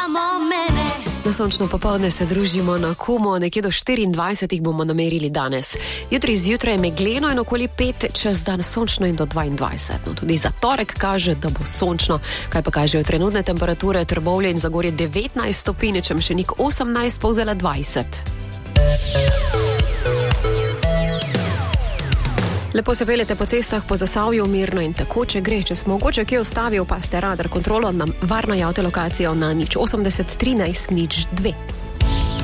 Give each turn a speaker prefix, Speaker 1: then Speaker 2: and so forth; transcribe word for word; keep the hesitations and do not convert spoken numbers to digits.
Speaker 1: samo mene.
Speaker 2: Na sončno popoldne se družimo na Kumu, nekje do štiriindvajset bomo namerili danes. Jutri zjutraj je megleno in okoli pet, čez dan sončno in do dvaindvajset. No, tudi za torek kaže, da bo sončno. Kaj pa kažejo trenutne temperature? Trbovlje in Zagorje devetnajst stopinj, Čemšenik osemnajst, Polzela dvajset. Lepo se peljete po cestah, po Zasavju, mirno in tako, če gre. Če smo mogoče kje ustavil, pa ste radar kontrolo na varno javte lokacijo na nič osemdeset trinajst nič dve.